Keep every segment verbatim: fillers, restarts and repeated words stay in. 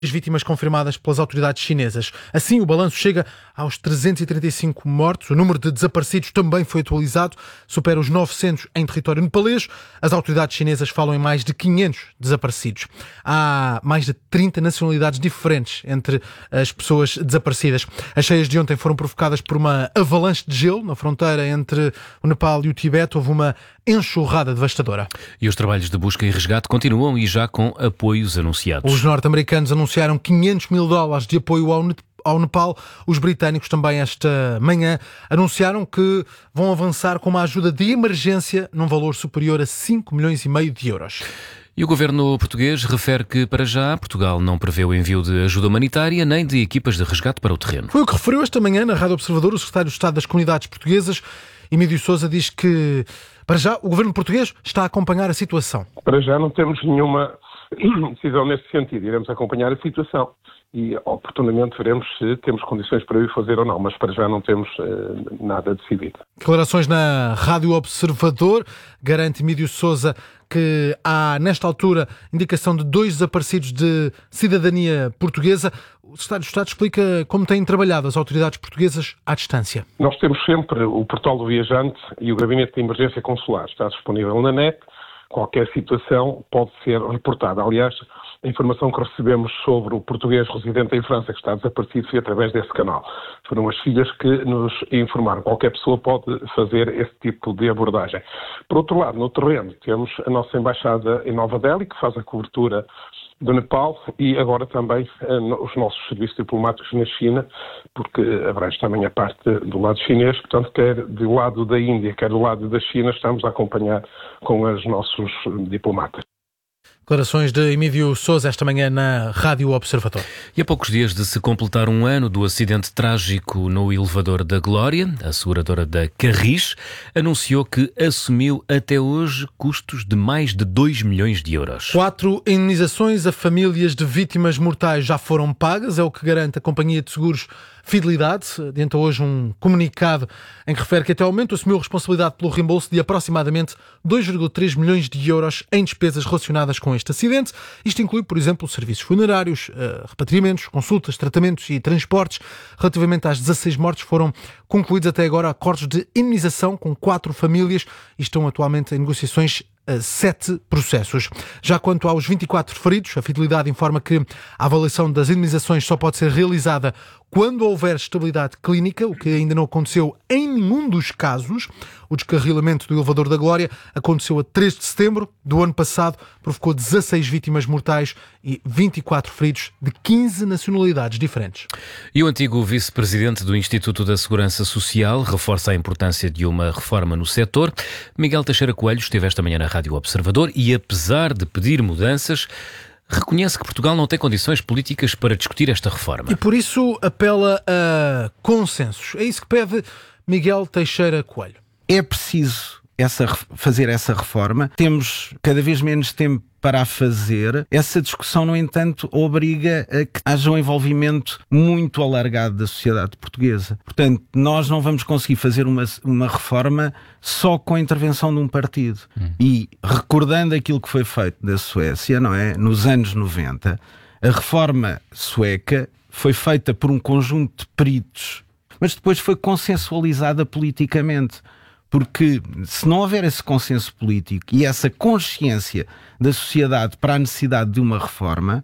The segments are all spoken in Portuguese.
vítimas confirmadas pelas autoridades chinesas. Assim, o balanço chega aos trezentos e trinta e cinco mortos. O número de desaparecidos também foi atualizado, supera os novecentos em território nepalês. As autoridades chinesas falam em mais de quinhentos desaparecidos. Há mais de trinta nacionalidades diferentes entre as pessoas desaparecidas. As cheias de ontem foram provocadas por uma avalanche de gelo na fronteira entre o Nepal e o Tibete. Houve uma enxurrada devastadora. E os trabalhos de busca e resgate continuam e já com apoios anunciados. Os norte-americanos anunciaram quinhentos mil dólares de apoio ao, ao Nepal. Os britânicos também esta manhã anunciaram que vão avançar com uma ajuda de emergência num valor superior a cinco milhões e meio de euros. E o governo português refere que, para já, Portugal não prevê o envio de ajuda humanitária nem de equipas de resgate para o terreno. Foi o que referiu esta manhã na Rádio Observador o secretário de Estado das Comunidades Portuguesas. Emílio Sousa diz que, para já, o governo português está a acompanhar a situação. Para já não temos nenhuma decisão nesse sentido. Iremos acompanhar a situação e, oportunamente, veremos se temos condições para o fazer ou não, mas para já não temos uh, nada decidido. Declarações na Rádio Observador. Garante Emílio Sousa que há, nesta altura, indicação de dois desaparecidos de cidadania portuguesa. O secretário de Estado explica como têm trabalhado as autoridades portuguesas à distância. Nós temos sempre o portal do viajante e o gabinete de emergência consular. Está disponível na net. Qualquer situação pode ser reportada. Aliás, a informação que recebemos sobre o português residente em França que está desaparecido foi através desse canal. Foram as filhas que nos informaram. Qualquer pessoa pode fazer esse tipo de abordagem. Por outro lado, no terreno, temos a nossa embaixada em Nova Delhi, que faz a cobertura do Nepal, e agora também uh, os nossos serviços diplomáticos na China, porque abrange também a parte do lado chinês, portanto, quer do lado da Índia, quer do lado da China, estamos a acompanhar com os nossos diplomatas. Declarações de Emílio Sousa esta manhã na Rádio Observador. E a poucos dias de se completar um ano do acidente trágico no elevador da Glória, a seguradora da Carris anunciou que assumiu até hoje custos de mais de dois milhões de euros. Quatro indenizações a famílias de vítimas mortais já foram pagas, é o que garante a Companhia de Seguros Fidelidade. Adianta hoje um comunicado em que refere que até ao momento assumiu responsabilidade pelo reembolso de aproximadamente dois vírgula três milhões de euros em despesas relacionadas com este acidente. Isto inclui, por exemplo, serviços funerários, repatriamentos, consultas, tratamentos e transportes. Relativamente às dezasseis mortes, foram concluídos até agora acordos de indenização com quatro famílias e estão atualmente em negociações sete processos. Já quanto aos vinte e quatro feridos, a Fidelidade informa que a avaliação das indenizações só pode ser realizada quando houver estabilidade clínica, o que ainda não aconteceu em nenhum dos casos. O descarrilamento do elevador da Glória aconteceu a três de setembro do ano passado, provocou dezasseis vítimas mortais e vinte e quatro feridos de quinze nacionalidades diferentes. E o antigo vice-presidente do Instituto da Segurança Social reforça a importância de uma reforma no setor. Miguel Teixeira Coelho esteve esta manhã na Rádio Observador e, apesar de pedir mudanças, reconhece que Portugal não tem condições políticas para discutir esta reforma. E por isso apela a consensos. É isso que pede Miguel Teixeira Coelho. É preciso essa, fazer essa reforma. Temos cada vez menos tempo para a fazer. Essa discussão, no entanto, obriga a que haja um envolvimento muito alargado da sociedade portuguesa. Portanto, nós não vamos conseguir fazer uma, uma reforma só com a intervenção de um partido. Hum. E, recordando aquilo que foi feito da Suécia, não é? Nos anos noventa, a reforma sueca foi feita por um conjunto de peritos, mas depois foi consensualizada politicamente. Porque se não houver esse consenso político e essa consciência da sociedade para a necessidade de uma reforma,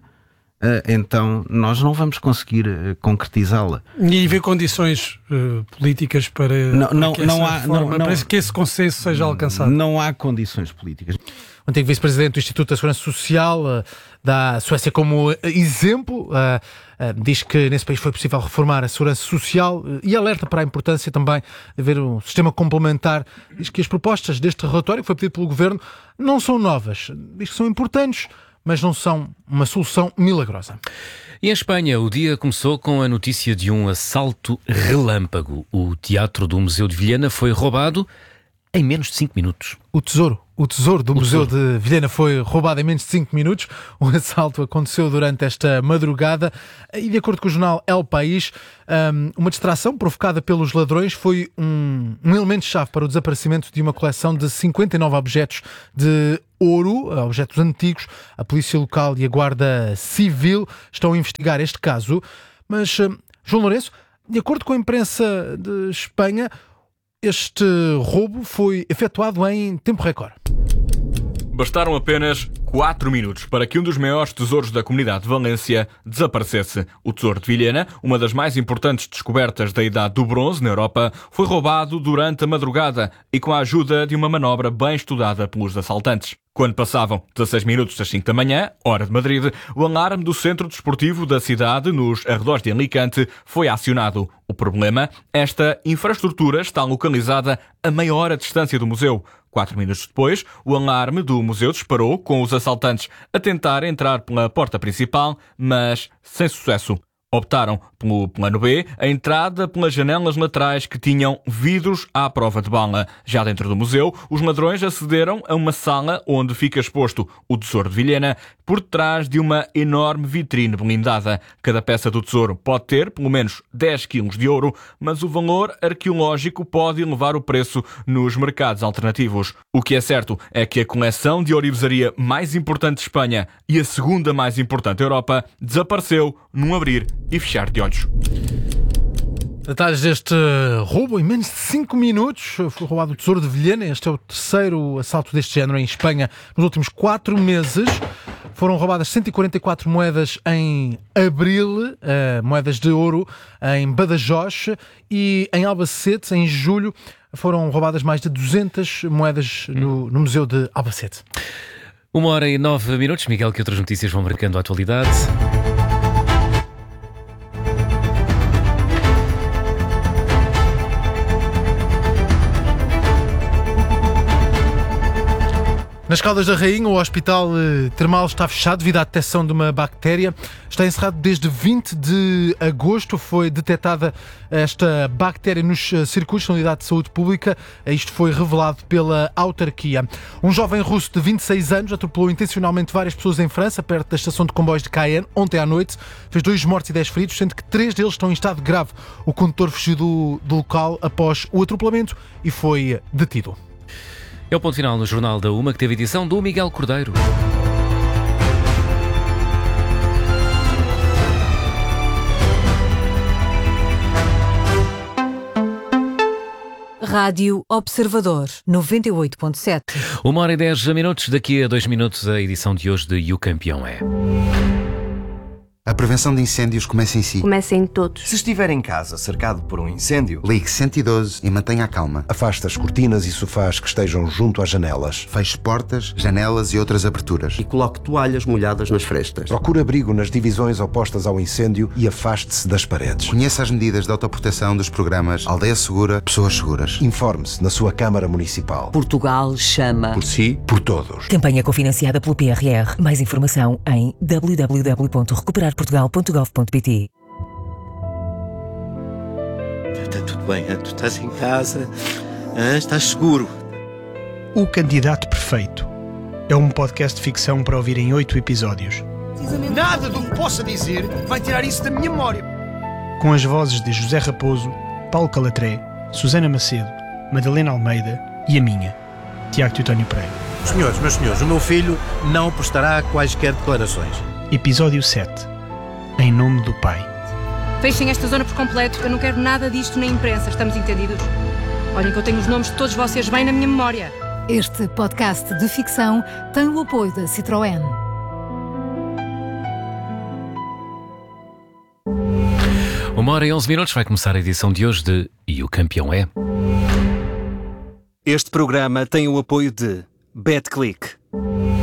então nós não vamos conseguir concretizá-la. E haver condições uh, políticas para, não, não, para que, não essa há, reforma, não, para que esse consenso seja alcançado? Não há condições políticas. O antigo vice-presidente do Instituto da Segurança Social uh, dá a Suécia como uh, exemplo. Uh, uh, diz que nesse país foi possível reformar a segurança social uh, e alerta para a importância também de haver um sistema complementar. Diz que as propostas deste relatório, que foi pedido pelo Governo, não são novas. Diz que são importantes, mas não são uma solução milagrosa. E em Espanha, o dia começou com a notícia de um assalto relâmpago. O teatro do Museu de Vilhena foi roubado em menos de cinco minutos. O tesouro O tesouro do o Museu tesouro. de Vilhena foi roubado em menos de cinco minutos. O assalto aconteceu durante esta madrugada e, de acordo com o jornal El País, uma distração provocada pelos ladrões foi um, um elemento-chave para o desaparecimento de uma coleção de cinquenta e nove objetos de ouro, objetos antigos. A Polícia Local e a Guarda Civil estão a investigar este caso. Mas, João Lourenço, de acordo com a imprensa de Espanha, este roubo foi efetuado em tempo recorde. Bastaram apenas quatro minutos para que um dos maiores tesouros da comunidade de Valência desaparecesse. O Tesouro de Vilhena, uma das mais importantes descobertas da Idade do Bronze na Europa, foi roubado durante a madrugada e com a ajuda de uma manobra bem estudada pelos assaltantes. Quando passavam dezasseis minutos das cinco da manhã, hora de Madrid, o alarme do centro desportivo da cidade, nos arredores de Alicante, foi acionado. O problema? Esta infraestrutura está localizada a meia hora de distância do museu. Quatro minutos depois, o alarme do museu disparou, com os assaltantes a tentar entrar pela porta principal, mas sem sucesso. Optaram pelo plano B, a entrada pelas janelas laterais que tinham vidros à prova de bala. Já dentro do museu, os ladrões acederam a uma sala onde fica exposto o Tesouro de Vilhena, por detrás de uma enorme vitrine blindada. Cada peça do tesouro pode ter pelo menos dez quilos de ouro, mas o valor arqueológico pode elevar o preço nos mercados alternativos. O que é certo é que a coleção de ourivesaria mais importante de Espanha e a segunda mais importante da Europa desapareceu num abrir e fechar de olhos. Detalhes deste roubo em menos de cinco minutos. Foi roubado o Tesouro de Vilhena. Este é o terceiro assalto deste género em Espanha nos últimos quatro meses. Foram roubadas cento e quarenta e quatro moedas em abril, uh, moedas de ouro em Badajoz, e em Albacete, em julho, foram roubadas mais de duzentas moedas no, no Museu de Albacete. Uma hora e nove minutos. Miguel, que outras notícias vão marcando a atualidade? Nas Caldas da Rainha, o hospital termal está fechado devido à detecção de uma bactéria. Está encerrado desde vinte de agosto. Foi detectada esta bactéria nos circuitos da Unidade de Saúde Pública. Isto foi revelado pela autarquia. Um jovem russo de vinte e seis anos atropelou intencionalmente várias pessoas em França, perto da estação de comboios de Cayenne, ontem à noite. Fez dois mortos e dez feridos, sendo que três deles estão em estado grave. O condutor fugiu do, do local após o atropelamento e foi detido. É o ponto final no Jornal da Uma, que teve edição do Miguel Cordeiro. Rádio Observador, noventa e oito ponto sete. Uma hora e dez minutos. Daqui a dois minutos, a edição de hoje de E o Campeão é... A prevenção de incêndios começa em si. Começa em todos. Se estiver em casa cercado por um incêndio, ligue cento e doze e mantenha a calma. Afaste as cortinas e sofás que estejam junto às janelas. Feche portas, janelas e outras aberturas. E coloque toalhas molhadas nas frestas. Procure abrigo nas divisões opostas ao incêndio e afaste-se das paredes. Conheça as medidas de autoproteção dos programas Aldeia Segura, Pessoas Seguras. Informe-se na sua Câmara Municipal. Portugal chama. Por si, por todos. Campanha cofinanciada pelo P R R. Mais informação em w w w ponto recuperar portugal ponto gov ponto p t. Está tudo bem, tu estás em casa, estás seguro. O Candidato Perfeito é um podcast de ficção para ouvir em oito episódios. Nada do que possa dizer vai tirar isso da minha memória. Com as vozes de José Raposo, Paulo Calatré, Susana Macedo, Madalena Almeida e a minha, Tiago Teutónio Pereira. Senhores, meus senhores, o meu filho não prestará quaisquer declarações. Episódio sete. Em nome do Pai. Fechem esta zona por completo. Eu não quero nada disto na imprensa. Estamos entendidos? Olhem que eu tenho os nomes de todos vocês bem na minha memória. Este podcast de ficção tem o apoio da Citroën. Uma hora e onze minutos. Vai começar a edição de hoje de E o Campeão é... Este programa tem o apoio de BetClick.